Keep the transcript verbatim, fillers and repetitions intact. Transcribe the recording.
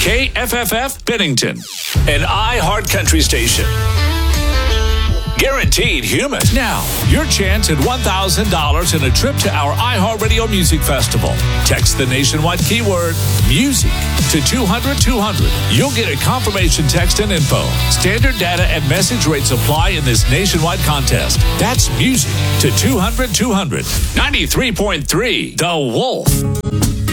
K F F F Bennington, an iHeart Country station. Guaranteed human. Now, your chance at one thousand dollars and a trip to our iHeartRadio Music Festival. Text the nationwide keyword music to two hundred two hundred. You'll get a confirmation text and info. Standard data and message rates apply in this nationwide contest. That's music to two hundred two hundred. ninety-three point three The Wolf.